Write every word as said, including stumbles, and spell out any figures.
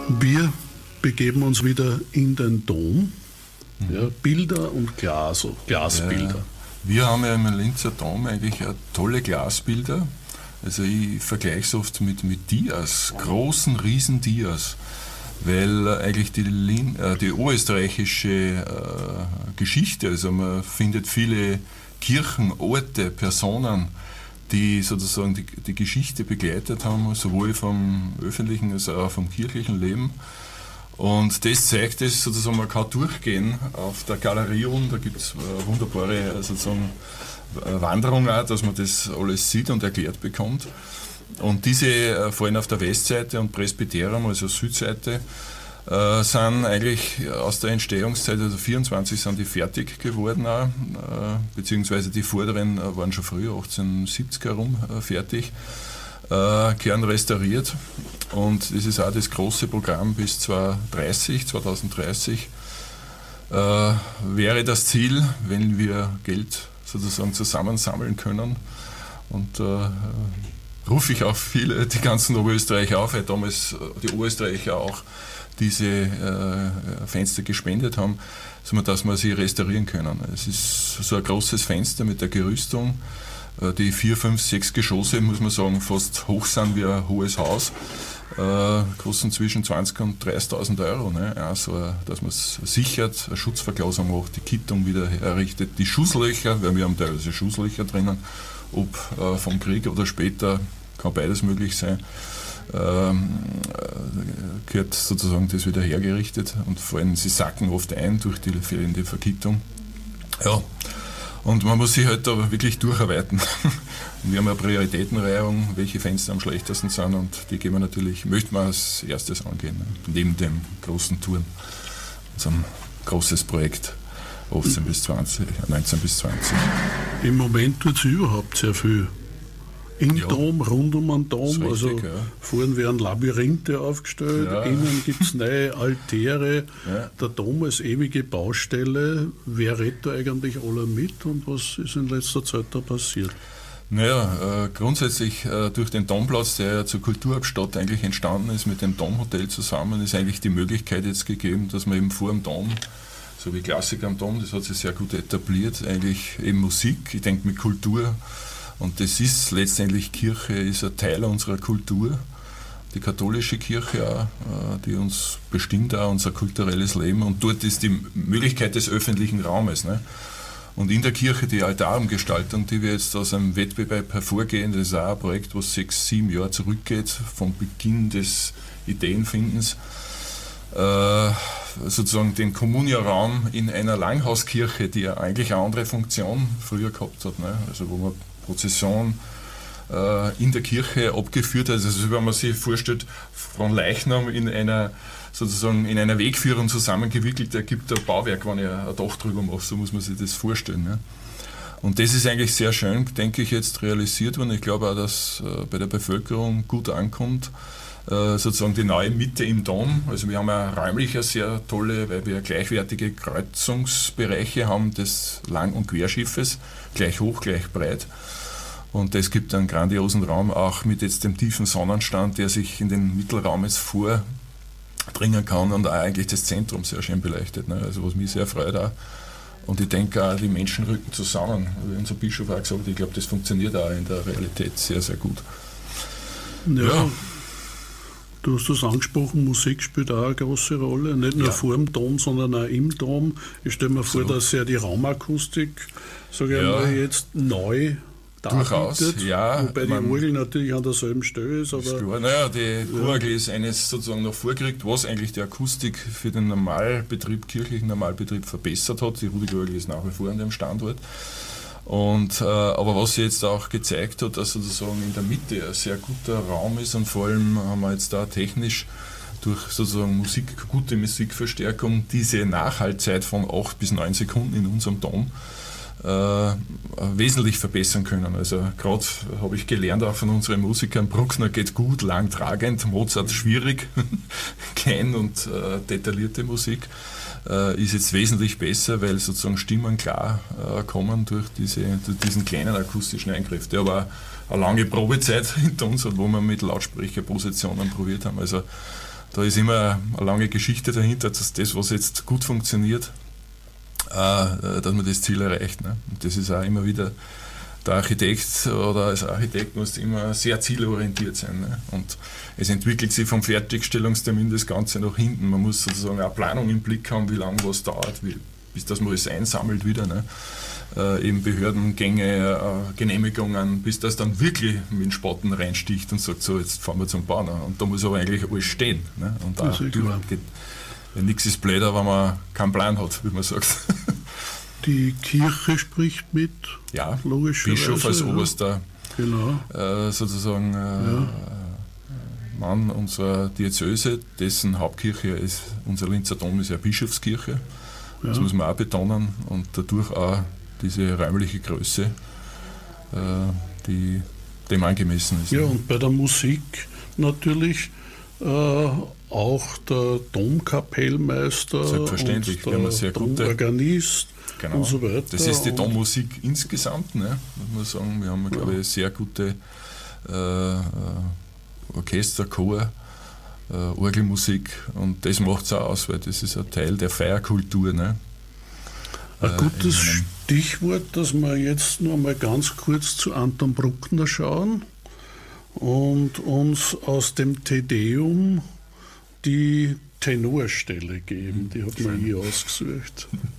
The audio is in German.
Wir begeben uns wieder in den Dom. Ja, Bilder und Glas, Glasbilder. Ja, wir haben ja im Linzer Dom eigentlich tolle Glasbilder. Also ich vergleiche es oft mit, mit Dias, großen, riesen Dias, weil eigentlich die, Lin, äh, die oberösterreichische äh, Geschichte, also man findet viele Kirchen, Orte, Personen, die sozusagen die, die Geschichte begleitet haben, sowohl vom öffentlichen als auch vom kirchlichen Leben. Und das zeigt es sozusagen, man kann durchgehen auf der Galerie und da gibt es wunderbare sozusagen Wanderung auch, dass man das alles sieht und erklärt bekommt. Und diese, vor allem auf der Westseite und Presbyterium, also Südseite, äh, sind eigentlich aus der Entstehungszeit, also vierundzwanzig sind die fertig geworden auch, äh, beziehungsweise die vorderen waren schon früher, achtzehnhundertsiebzig herum, äh, fertig, äh, gern restauriert. Und das ist auch das große Programm bis zweitausenddreißig, zweitausenddreißig äh, wäre das Ziel, wenn wir Geld sozusagen zusammensammeln können. Und äh, rufe ich auch viele, die ganzen Oberösterreicher auf, weil damals die Oberösterreicher auch diese äh, Fenster gespendet haben, dass wir sie restaurieren können. Es ist so ein großes Fenster mit der Gerüstung, äh, die vier, fünf, sechs Geschosse, muss man sagen, fast hoch sind wie ein hohes Haus, äh, kosten zwischen zwanzigtausend und dreißigtausend Euro. Ne? Also, dass man es sichert, eine Schutzverglasung macht, die Kittung wieder errichtet, die Schusslöcher, weil wir haben teilweise Schusslöcher drinnen, ob äh, vom Krieg oder später, kann beides möglich sein, ähm, äh, gehört sozusagen das wieder hergerichtet und vor allem sie sacken oft ein durch die fehlende Verkittung. Ja, und man muss sich halt da wirklich durcharbeiten. Wir haben eine Prioritätenreihung, welche Fenster am schlechtesten sind und die gehen wir natürlich, möchten wir als erstes angehen, ne? Neben dem großen Touren, unserem großes Projekt achtzehn bis zwanzig, neunzehn bis zwanzig. Im Moment tut es überhaupt sehr viel. Im ja. Dom, rund um den Dom, richtig, also ja. Vorne werden Labyrinthe aufgestellt, ja. Innen gibt es neue Altäre, ja. Der Dom als ewige Baustelle. Wer redet da eigentlich alle mit und was ist in letzter Zeit da passiert? Naja, äh, grundsätzlich äh, durch den Domplatz, der ja zur Kulturhauptstadt eigentlich entstanden ist, mit dem Domhotel zusammen, ist eigentlich die Möglichkeit jetzt gegeben, dass man eben vor dem Dom, so wie Klassik am Dom, das hat sich sehr gut etabliert, eigentlich eben Musik, ich denke mit Kultur. Und das ist letztendlich, Kirche ist ein Teil unserer Kultur, die katholische Kirche auch, die uns bestimmt auch unser kulturelles Leben. Und dort ist die Möglichkeit des öffentlichen Raumes. Ne? Und in der Kirche die Altarumgestaltung, die wir jetzt aus einem Wettbewerb hervorgehen, das ist auch ein Projekt, was sechs, sieben Jahre zurückgeht, vom Beginn des Ideenfindens. Äh, sozusagen den Communia-Raum in einer Langhauskirche, die ja eigentlich eine andere Funktion früher gehabt hat. Ne? Also wo man Prozession äh, in der Kirche abgeführt hat. Also wenn man sich vorstellt, von Leichnam in einer sozusagen in einer Wegführung zusammengewickelt, ergibt ein Bauwerk, wenn ich ein Dach drüber mache, so muss man sich das vorstellen. Ne? Und das ist eigentlich sehr schön, denke ich, jetzt realisiert worden. Ich glaube auch, dass äh, bei der Bevölkerung gut ankommt, äh, sozusagen die neue Mitte im Dom. Also wir haben ja räumlich eine sehr tolle, weil wir gleichwertige Kreuzungsbereiche haben des Lang- und Querschiffes, gleich hoch, gleich breit. Und das gibt einen grandiosen Raum, auch mit jetzt dem tiefen Sonnenstand, der sich in den Mittelraum jetzt vordringen kann und auch eigentlich das Zentrum sehr schön beleuchtet. Ne? Also was mich sehr freut auch. Und ich denke auch, die Menschen rücken zusammen. Wie unser Bischof auch gesagt, ich glaube, das funktioniert auch in der Realität sehr, sehr gut. Ja, ja. Du hast das angesprochen, Musik spielt auch eine große Rolle, nicht nur ja. vor dem Dom, sondern auch im Dom. Ich stelle mir vor, dass ja die Raumakustik, sage ich ja. mal, jetzt neu durchaus, ja. Wobei die Orgel natürlich an derselben Stelle ist. Aber ist klar. Naja, die ja. Orgel ist eines sozusagen noch vorgerückt, was eigentlich die Akustik für den Normalbetrieb, kirchlichen Normalbetrieb verbessert hat. Die Rudiger-Orgel ist nach wie vor an dem Standort. Und, äh, aber was sie jetzt auch gezeigt hat, dass sozusagen in der Mitte ein sehr guter Raum ist und vor allem haben wir jetzt da technisch durch sozusagen Musik, gute Musikverstärkung diese Nachhaltzeit von acht bis neun Sekunden in unserem Dom äh, wesentlich verbessern können. Also gerade habe ich gelernt auch von unseren Musikern, Bruckner geht gut, lang tragend, Mozart schwierig, klein und äh, detaillierte Musik. Äh, ist jetzt wesentlich besser, weil sozusagen Stimmen klar äh, kommen durch, diese, durch diesen kleinen akustischen Eingriff, der aber eine lange Probezeit hinter uns hat, wo wir mit Lautsprecherpositionen probiert haben. Also da ist immer eine lange Geschichte dahinter, dass das, was jetzt gut funktioniert, äh, dass man das Ziel erreicht. Ne? Und das ist auch immer wieder, der Architekt oder als Architekt muss immer sehr zielorientiert sein. Ne? Und es entwickelt sich vom Fertigstellungstermin das Ganze nach hinten. Man muss sozusagen eine Planung im Blick haben, wie lange was dauert, wie, bis das man es einsammelt wieder. Ne? Äh, eben Behördengänge, äh, Genehmigungen, bis das dann wirklich mit den Spaten reinsticht und sagt, so, jetzt fahren wir zum Bauern. Und da muss aber eigentlich alles stehen. Ne? Und da geht, nichts ist blöder, wenn man keinen Plan hat, wie man sagt. Die Kirche spricht mit, ja, logischerweise. Bischof als oberster, ja. Genau. äh, sozusagen äh, ja. Mann unserer Diözese, dessen Hauptkirche ist, unser Linzer Dom ist ja Bischofskirche, ja. Das muss man auch betonen, und dadurch auch diese räumliche Größe, äh, die dem angemessen ist. Ja, und bei der Musik natürlich äh, auch der Domkapellmeister Selbstverständlich, und der sehr Domorganist. Genau. Und so weiter. Das ist die Dommusik insgesamt, ne? Muss man sagen. Wir haben, ja. glaube ich, sehr gute äh, Orchester, Chor, äh, Orgelmusik, und das macht es auch aus, weil das ist ein Teil der Feierkultur. Ne? Ein äh, gutes Stichwort, dass wir jetzt noch mal ganz kurz zu Anton Bruckner schauen und uns aus dem Te Deum die Tenorstelle geben. Die hat man hier ausgesucht.